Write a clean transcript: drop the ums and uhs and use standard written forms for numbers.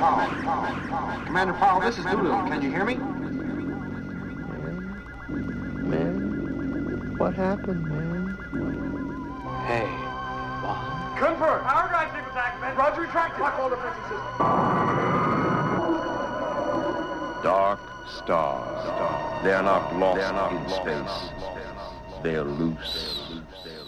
Commander Powell, this is Lulu. Can you hear me? Man, what happened, man? Hey, Confirm. Power drive signals activated. Roger, retracted. Lock all defensive systems. Dark stars. They are not lost in space. They are loose.